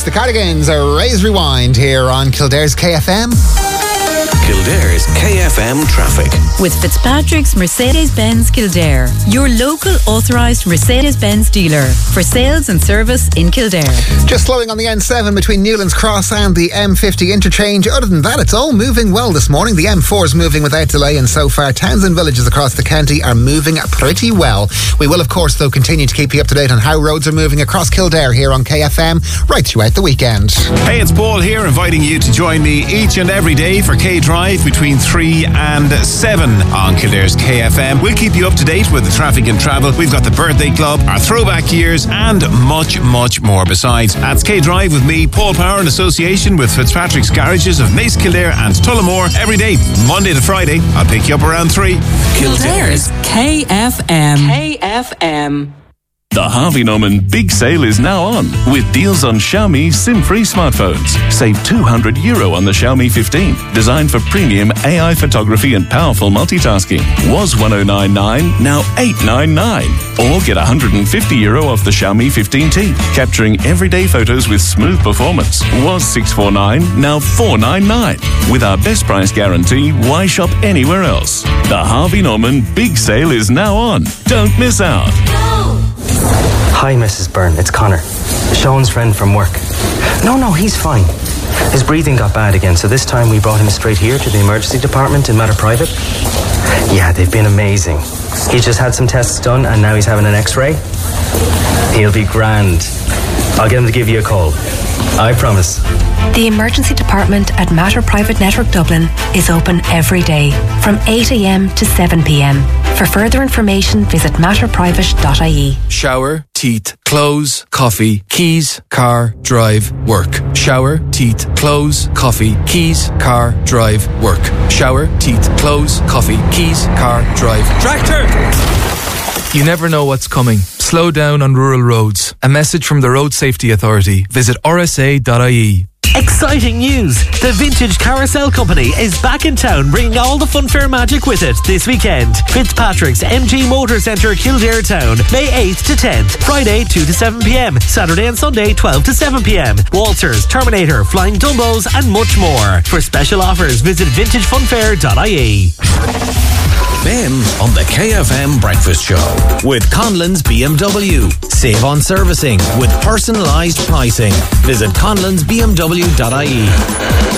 The Cardigans are Raise Rewind here on Kildare's KFM. Kildare's KFM traffic. With Fitzpatrick's Mercedes-Benz Kildare, your local authorised Mercedes-Benz dealer for sales and service in Kildare. Just slowing on the N7 between Newlands Cross and the M50 interchange. Other than that, it's all moving well this morning. The M4 is moving without delay, and so far towns and villages across the county are moving pretty well. We will, of course, though, continue to keep you up to date on how roads are moving across Kildare here on KFM right throughout the weekend. Hey, it's Paul here, inviting you to join me each and every day for K-Drive between 3 and 7 on Kildare's KFM. We'll keep you up to date with the traffic and travel. We've got the birthday club, our throwback years, and much, much more. Besides, that's K-Drive with me, Paul Power, in association with Fitzpatrick's Garages of Mace, Kildare and Tullamore every day, Monday to Friday. I'll pick you up around 3. Kildare's KFM. KFM. The Harvey Norman Big Sale is now on with deals on Xiaomi SIM-free smartphones. Save €200 on the Xiaomi 15, designed for premium AI photography and powerful multitasking. Was $109.9, now $899. Or get €150 off the Xiaomi 15T, capturing everyday photos with smooth performance. Was $649, now $499. With our best price guarantee, why shop anywhere else? The Harvey Norman Big Sale is now on. Don't miss out. Hi, Mrs. Byrne. It's Connor, Sean's friend from work. No, he's fine. His breathing got bad again, so this time we brought him straight here to the emergency department in Matter Private. Yeah, they've been amazing. He just had some tests done and now he's having an x-ray. He'll be grand. I'll get him to give you a call. I promise. The emergency department at Matter Private Network Dublin is open every day from 8 a.m. to 7 p.m. For further information, visit matterprivate.ie. Shower, teeth, clothes, coffee, keys, car, drive, work. Shower, teeth, clothes, coffee, keys, car, drive, work. Shower, teeth, clothes, coffee, keys, car, drive. Tractor! You never know what's coming. Slow down on rural roads. A message from the Road Safety Authority. Visit rsa.ie. Exciting news! The Vintage Carousel Company is back in town, bringing all the funfair magic with it this weekend. Fitzpatrick's MG Motor Centre, Kildare Town, May 8th to 10th, Friday 2 to 7 p.m, Saturday and Sunday 12 to 7 p.m. Walters, Terminator, Flying Dumbos and much more. For special offers, visit vintagefunfair.ie. Ben on the KFM Breakfast Show with Conlon's BMW. Save on servicing with personalised pricing. Visit conlonsbmw.ie.